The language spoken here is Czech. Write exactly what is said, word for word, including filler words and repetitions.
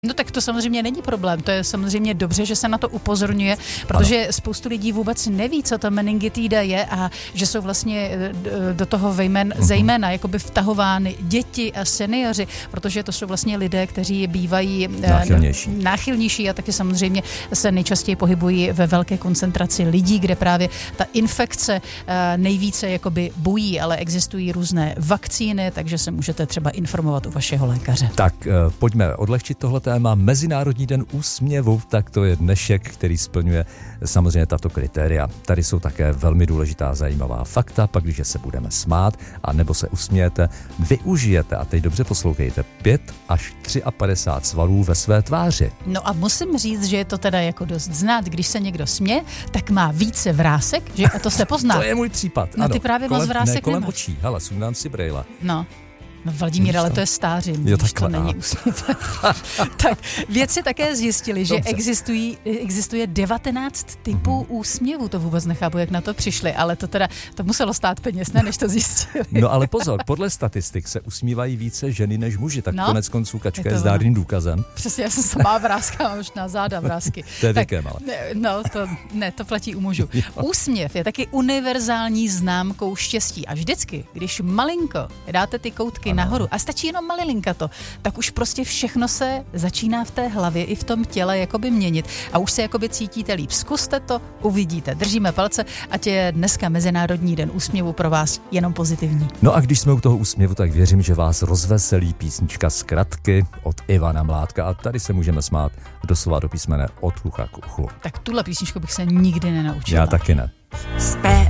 No tak to samozřejmě není problém, to je samozřejmě dobře, že se na to upozorňuje, protože ano. Spoustu lidí vůbec neví, co ta meningitída je a že jsou vlastně do toho vejmen, uh-huh. zejména jakoby vtahovány děti a seniori, protože to jsou vlastně lidé, kteří bývají náchylnější. náchylnější a taky samozřejmě se nejčastěji pohybují ve velké koncentraci lidí, kde právě ta infekce nejvíce jakoby bují, ale existují různé vakcíny, takže se můžete třeba informovat u vašeho lékaře. Tak pojďme odlehčit tohle téma. Mezinárodní den úsměvu, tak to je dnešek, který splňuje samozřejmě tato kritéria. Tady jsou také velmi důležitá zajímavá fakta, pak když se budeme smát a nebo se usmějete, využijete, a teď dobře poslouchejte, pět až padesát tři svalů ve své tváři. No a musím říct, že je to teda jako dost znát, když se někdo směje, tak má více vrásek, že? A to se pozná. To je můj případ. No ano. ty právě kolem, moc vrásek ne, kolem nemáš. očí. Hele, sundám si brejle. No. No Vladimír, ale to je stáří, jo, když to není úsměv. Tak vědci také zjistili, že existují, existuje devatenáct typů mm-hmm. úsměvů. To vůbec nechápu, jak na to přišli, ale to teda, to muselo stát peněz, ne, než to zjistili. No ale pozor, podle statistik se usmívají více ženy než muži, tak no, konec konců Kačka je, je zdárným důkazem. Přesně, já jsem samá vrázka, mám už na záda vrázky. To je věkem, ale. No, to, ne, to platí u mužů. Úsměv je taky univerzální známkou štěstí a vždycky, když malinko dáte ty koutky nahoru a stačí jenom malilinka to, tak už prostě všechno se začíná v té hlavě i v tom těle jakoby měnit a už se jakoby cítíte líp. Zkuste to, uvidíte. Držíme palce, ať je dneska Mezinárodní den úsměvu pro vás jenom pozitivní. No a když jsme u toho úsměvu, tak věřím, že vás rozveselí písnička Zkratky od Ivana Mládka a tady se můžeme smát doslova do písmene od ucha k uchu. Tak tuhle písničku bych se nikdy nenaučila. Já taky ne. Z P